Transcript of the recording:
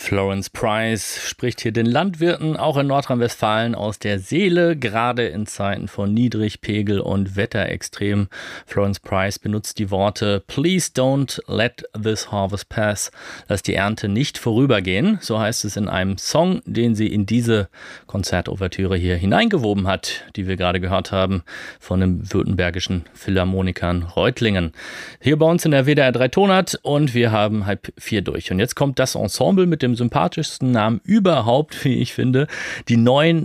Florence Price spricht hier den Landwirten auch in Nordrhein-Westfalen aus der Seele, gerade in Zeiten von Niedrigpegel und Wetterextrem. Florence Price benutzt die Worte "Please don't let this harvest pass", lass die Ernte nicht vorübergehen, so heißt es in einem Song, den sie in diese Konzertouvertüre hier hineingewoben hat, die wir gerade gehört haben von den württembergischen Philharmonikern Reutlingen. Hier bei uns in der WDR 3 Tonart und wir haben 3:30 durch. Und jetzt kommt das Ensemble mit dem sympathischsten Namen überhaupt, wie ich finde, die Neuen